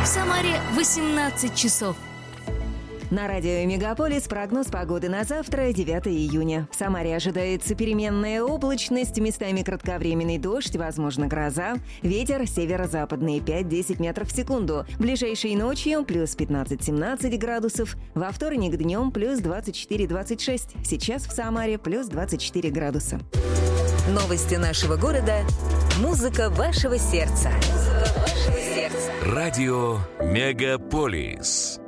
В Самаре 18 часов. На радио «Мегаполис» прогноз погоды на завтра, 9 июня. В Самаре ожидается переменная облачность, местами кратковременный дождь, возможно гроза. Ветер северо-западный 5-10 метров в секунду. Ближайшей ночью плюс 15-17 градусов. Во вторник днем плюс 24-26. Сейчас в Самаре плюс 24 градуса. Новости нашего города. Музыка вашего сердца. Радио «Мегаполис».